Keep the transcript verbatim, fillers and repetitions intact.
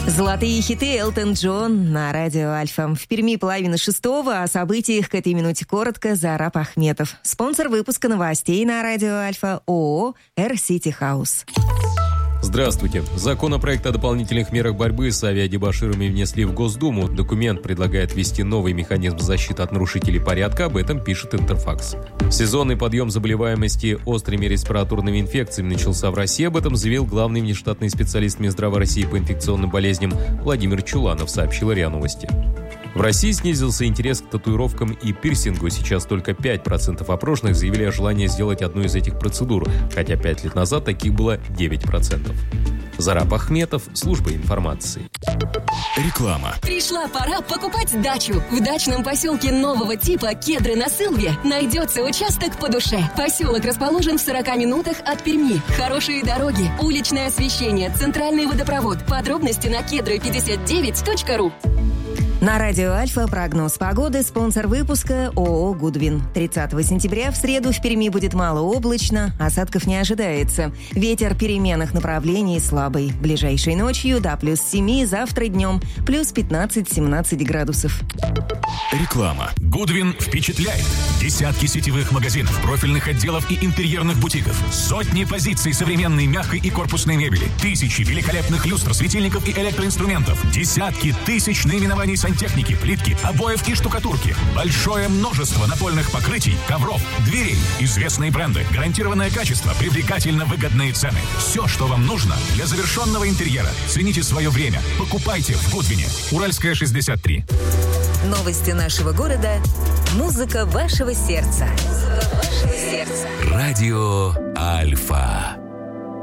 Золотые хиты Элтон Джон на радио Альфа. В Перми половина шестого. О событиях к этой минуте коротко. Зараб Ахметов. Спонсор выпуска новостей на радио Альфа ООО «Эр-Сити Хаус». Здравствуйте. Законопроект о дополнительных мерах борьбы с авиадебоширами внесли в Госдуму. Документ предлагает ввести новый механизм защиты от нарушителей порядка. Об этом пишет Интерфакс. Сезонный подъем заболеваемости острыми респираторными инфекциями начался в России. Об этом заявил главный внештатный специалист Минздрава России по инфекционным болезням Владимир Чуланов, сообщил РИА Новости. В России снизился интерес к татуировкам и пирсингу. Сейчас только пять процентов опрошенных заявили о желании сделать одну из этих процедур, хотя пять лет назад таких было девять процентов. Зараб Ахметов, служба информации. Реклама. Пришла пора покупать дачу. В дачном поселке нового типа Кедры на Сылве найдется участок по душе. Поселок расположен в сорока минутах от Перми. Хорошие дороги, уличное освещение, центральный водопровод. Подробности на кедры пятьдесят девять точка ру. На радио Альфа прогноз погоды. Спонсор выпуска ООО «Гудвин». тридцатого сентября в среду в Перми будет малооблачно, осадков не ожидается. Ветер переменных направлений слабый. Ближайшей ночью до плюс семи, завтра днем плюс пятнадцать-семнадцать градусов. Реклама. Гудвин впечатляет. Десятки сетевых магазинов, профильных отделов и интерьерных бутиков. Сотни позиций современной мягкой и корпусной мебели. Тысячи великолепных люстр, светильников и электроинструментов. Десятки тысяч наименований сантехники, плитки, обоев и штукатурки. Большое множество напольных покрытий, ковров, дверей. Известные бренды, гарантированное качество, привлекательно выгодные цены. Все, что вам нужно для завершенного интерьера. Цените свое время. Покупайте в Гудвине. Уральская, шестьдесят три. Новости нашего города. Музыка вашего сердца. Музыка вашего сердца. Радио Альфа.